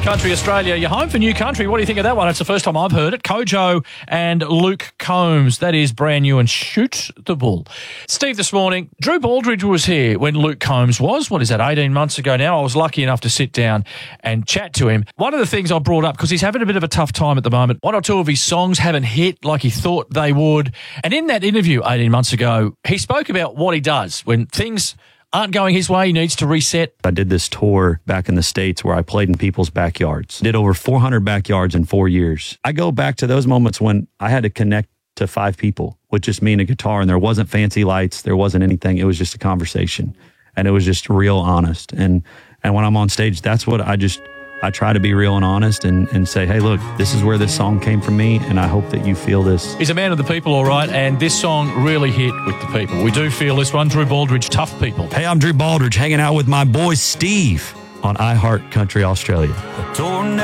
Country Australia, you're home for New Country. What do you think of that one? It's the first time I've heard it. Kojo and Luke Combs. That is brand new and Shoot the Bull. Steve, this morning, Drew Baldridge was here when Luke Combs was. What is that, 18 months ago now? I was lucky enough to sit down and chat to him. One of the things I brought up, because he's having a bit of a tough time at the moment, one or two of his songs haven't hit like he thought they would. And in that interview 18 months ago, he spoke about what he does when things aren't going his way, he needs to reset. I did this tour back in the States where I played in people's backyards. Did over 400 backyards in 4 years. I go back to those moments when I had to connect to 5 people with just me and a guitar, and there wasn't fancy lights, there wasn't anything. It was just a conversation, and it was just real honest. And when I'm on stage, that's what I try to be real and honest and say, hey, look, this is where this song came from me, and I hope that you feel this. He's a man of the people, all right, and this song really hit with the people. We do feel this one. Drew Baldridge, Tough People. Hey, I'm Drew Baldridge, hanging out with my boy Steve on iHeart Country Australia.